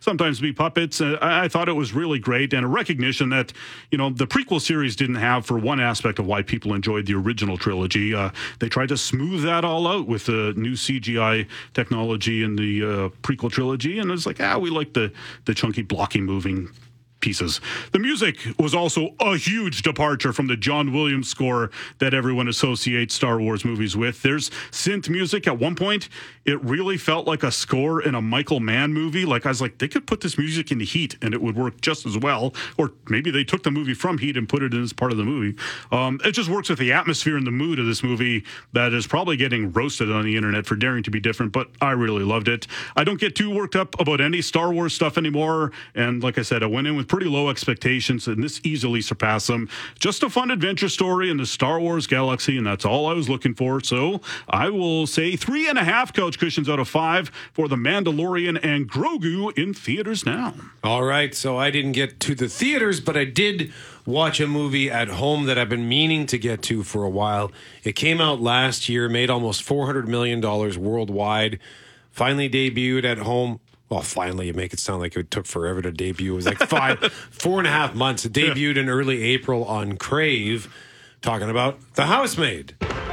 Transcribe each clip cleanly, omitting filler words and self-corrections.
sometimes be puppets. I thought it was really great, and a recognition that, the prequel series didn't have for one aspect of why people enjoyed the original trilogy. They tried to smooth that all out with the new CGI technology in the prequel trilogy, and it's like, we like the chunky, blocky moving pieces. The music was also a huge departure from the John Williams score that everyone associates Star Wars movies with. There's synth music. At one point, it really felt like a score in a Michael Mann movie. Like, I was like, they could put this music into Heat and it would work just as well. Or maybe they took the movie from Heat and put it in as part of the movie. It just works with the atmosphere and the mood of this movie that is probably getting roasted on the internet for daring to be different, but I really loved it. I don't get too worked up about any Star Wars stuff anymore. And like I said, I went in with pretty low expectations, and this easily surpassed them. Just a fun adventure story in the Star Wars galaxy, and that's all I was looking for. So I will say 3.5 couch cushions out of 5 for The Mandalorian and Grogu in theaters now. All right, so I didn't get to the theaters, but I did watch a movie at home that I've been meaning to get to for a while. It came out last year, made almost $400 million worldwide, finally debuted at home. Well, finally, you make it sound like it took forever to debut. It was like 4.5 months. It debuted in early April on Crave, talking about The Housemaid.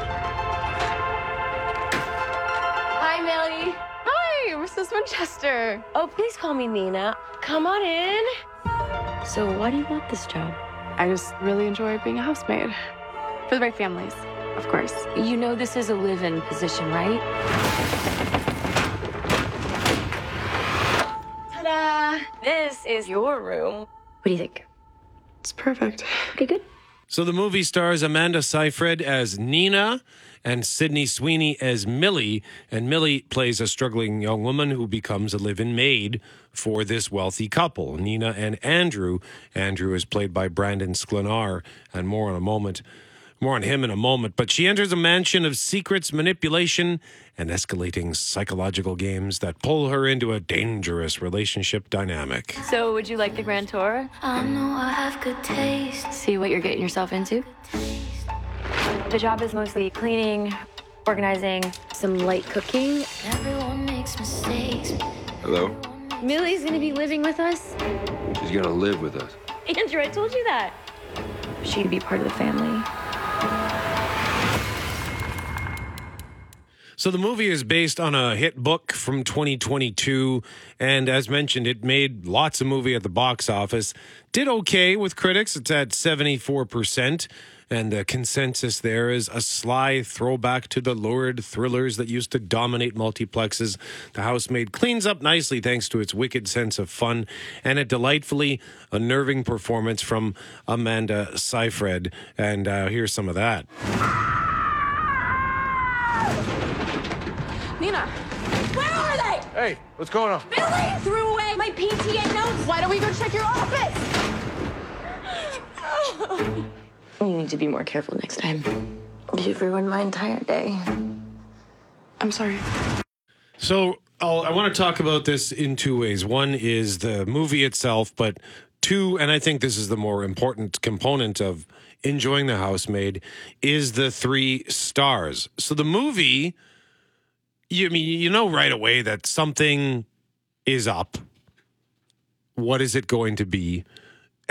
Hi, Millie. Hi, Mrs. Winchester. Oh, please call me Nina. Come on in. So why do you want this job? I just really enjoy being a housemaid. For the right families, of course. You know this is a live-in position, right? Ta-da! This is your room. What do you think? It's perfect. Okay, good. So the movie stars Amanda Seyfried as Nina and Sydney Sweeney as Millie. And Millie plays a struggling young woman who becomes a live-in maid for this wealthy couple, Nina and Andrew. Andrew is played by Brandon Sklenar, and more on him in a moment. But she enters a mansion of secrets, manipulation, and escalating psychological games that pull her into a dangerous relationship dynamic. So would you like the grand tour? I know I have good taste. See what you're getting yourself into? The job is mostly cleaning, organizing, some light cooking. Everyone makes mistakes. Hello? Millie's gonna be living with us. She's gonna live with us. Andrew, I told you that. She'd be part of the family. So the movie is based on a hit book from 2022, and as mentioned, it made lots of movie at the box office. Did okay with critics. It's at 74%, and the consensus there is a sly throwback to the lurid thrillers that used to dominate multiplexes. The Housemaid cleans up nicely thanks to its wicked sense of fun and a delightfully unnerving performance from Amanda Seyfried. And here's some of that. Nina, where are they? Hey, what's going on? Billy threw away my PTA notes. Why don't we go check your office? You need to be more careful next time. You've ruined my entire day. I'm sorry. So I want to talk about this in two ways. One is the movie itself, but two, and I think this is the more important component of enjoying The Housemaid, is the 3 stars. So the movie, you know right away that something is up. What is it going to be?